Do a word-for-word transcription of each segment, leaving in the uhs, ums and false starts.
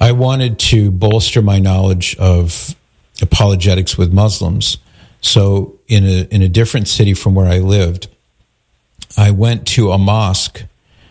I wanted to bolster my knowledge of apologetics with Muslims. So in a in a different city from where I lived, I went to a mosque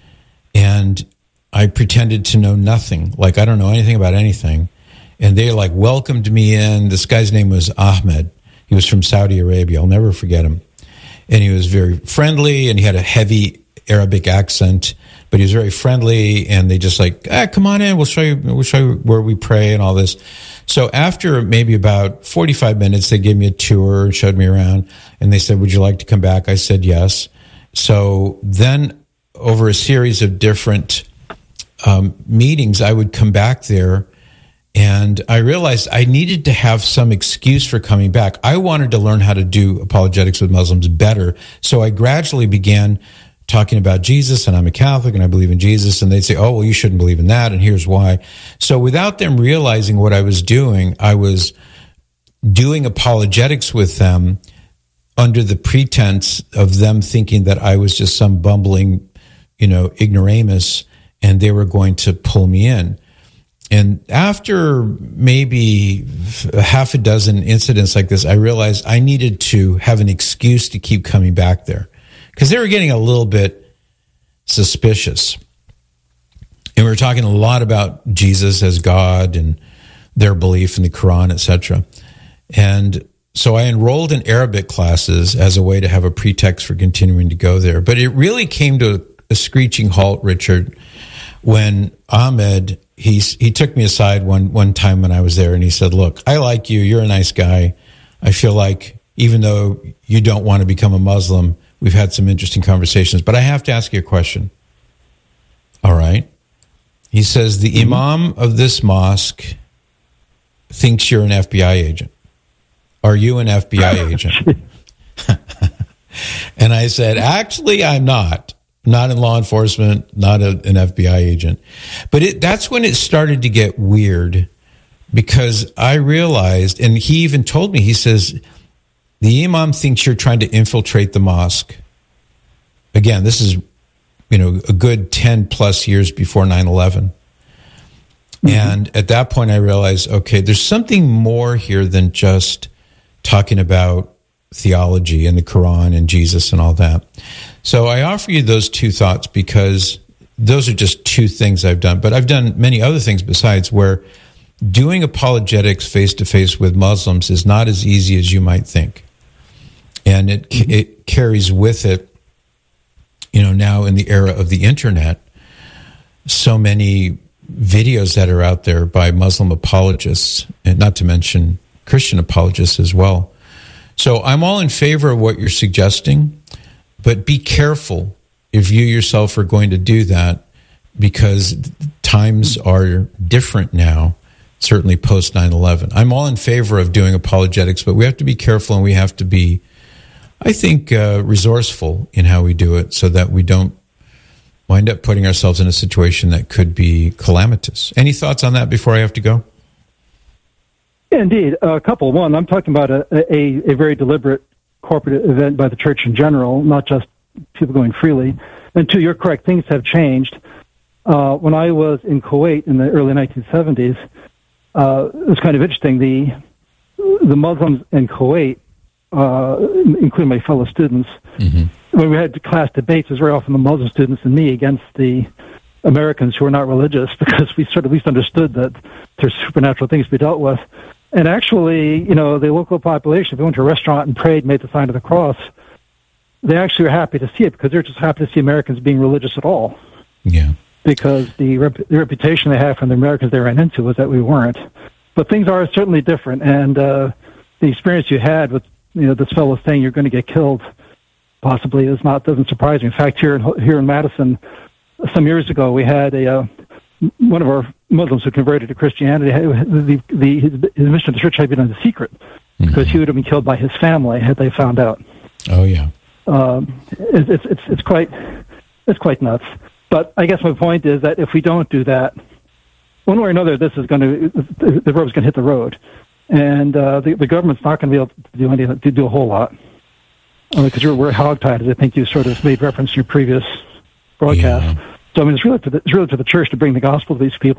and I pretended to know nothing. Like, I don't know anything about anything. And they like welcomed me in. This guy's name was Ahmed. He was from Saudi Arabia. I'll never forget him. And he was very friendly, and he had a heavy Arabic accent, but he was very friendly. And they just like, ah, come on in. We'll show you. We'll show you where we pray and all this. So after maybe about forty-five minutes, they gave me a tour and showed me around. And they said, would you like to come back? I said yes. So then over a series of different um, meetings, I would come back there. And I realized I needed to have some excuse for coming back. I wanted to learn how to do apologetics with Muslims better. So I gradually began talking about Jesus, and I'm a Catholic and I believe in Jesus. And they'd say, oh, well, you shouldn't believe in that, and here's why. So without them realizing what I was doing, I was doing apologetics with them under the pretense of them thinking that I was just some bumbling, you know, ignoramus, and they were going to pull me in. And after maybe a half a dozen incidents like this, I realized I needed to have an excuse to keep coming back there because they were getting a little bit suspicious. And we were talking a lot about Jesus as God and their belief in the Quran, et cetera. And so I enrolled in Arabic classes as a way to have a pretext for continuing to go there. But it really came to a screeching halt, Richard, when Ahmed, he, he took me aside one, one time when I was there, and he said, look, I like you. You're a nice guy. I feel like even though you don't want to become a Muslim, we've had some interesting conversations, but I have to ask you a question. All right. He says, the mm-hmm. imam of this mosque thinks you're an F B I agent. Are you an F B I agent? And I said, actually, I'm not. Not in law enforcement, not a, an F B I agent. But it, that's when it started to get weird, because I realized, and he even told me, he says, the imam thinks you're trying to infiltrate the mosque. Again, this is, you know, a good ten plus years before nine eleven. Mm-hmm. And at that point I realized, okay, there's something more here than just talking about theology and the Quran and Jesus and all that. So I offer you those two thoughts because those are just two things I've done. But I've done many other things besides, where doing apologetics face-to-face with Muslims is not as easy as you might think. And it mm-hmm. it carries with it, you know, now in the era of the internet, so many videos that are out there by Muslim apologists, and not to mention Christian apologists as well. So I'm all in favor of what you're suggesting, but be careful if you yourself are going to do that, because times are different now, certainly post nine eleven. I'm all in favor of doing apologetics, but we have to be careful, and we have to be, I think, uh, resourceful in how we do it, so that we don't wind up putting ourselves in a situation that could be calamitous. Any thoughts on that before I have to go? Yeah, indeed. Uh, a couple. One, I'm talking about a, a, a very deliberate corporate event by the church in general, not just people going freely. And two, you're correct, things have changed. Uh, when I was in Kuwait in the early nineteen seventies, uh, it was kind of interesting. The the Muslims in Kuwait, uh, including my fellow students, mm-hmm. when we had class debates, it was very often the Muslim students and me against the Americans who were not religious, because we sort of at least understood that there's supernatural things to be dealt with. And actually, you know, the local population, if they went to a restaurant and prayed, made the sign of the cross, they actually were happy to see it, because they're just happy to see Americans being religious at all. Yeah. Because the, rep- the reputation they had from the Americans they ran into was that we weren't. But things are certainly different, and uh, the experience you had with, you know, this fellow saying you're going to get killed possibly is not doesn't surprise me. In fact, here in here in Madison, some years ago, we had a uh, one of our Muslims who converted to Christianity. The, the his, his mission to the church had been in secret, mm-hmm. because he would have been killed by his family had they found out. Oh yeah, um, it's, it's it's it's quite it's quite nuts. But I guess my point is that if we don't do that, one way or another, this is going to the, the road's going to hit the road, and uh, the, the government's not going to be able to do anything to do a whole lot, because uh, we're hogtied, as I think you sort of made reference to your previous broadcast. Yeah. So I mean, it's really to the, it's really to the church to bring the gospel to these people.